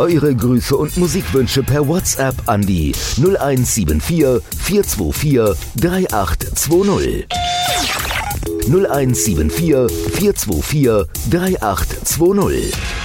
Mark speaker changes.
Speaker 1: eure Grüße und Musikwünsche per WhatsApp an die 0174 424 3820. 0174 424 3820.